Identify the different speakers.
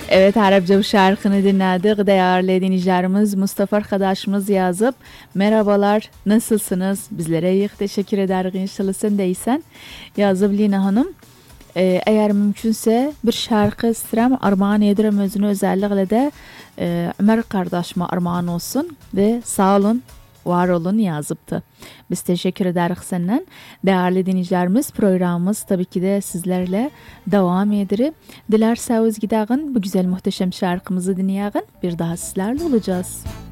Speaker 1: Evet, Arapça bu şarkını dinledik. Değerli dinleyicilerimiz, Mustafa arkadaşımız yazıp merhabalar, nasılsınız? Bizlere iyi, teşekkür ederiz. İnşallah sen de iyisen. Yazıp Lina Hanım. Eğer mümkünse bir şarkı istirem armağan ederim özünü, özellikle de Ömer kardeşime armağan olsun ve sağ olun, var olun yazıptı. Biz teşekkür ederiz senden. Değerli dinleyicilerimiz, programımız tabii ki de sizlerle devam eder. Dilerseniz gidelim bu güzel muhteşem şarkımızı dinleyelim. Bir daha sizlerle olacağız.